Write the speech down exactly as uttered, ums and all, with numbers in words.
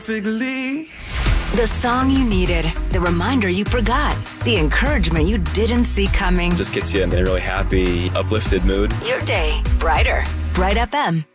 Figly. The song you needed, the reminder you forgot, the encouragement you didn't see coming. Just gets you in a really happy, uplifted mood. Your day brighter. Bright F M.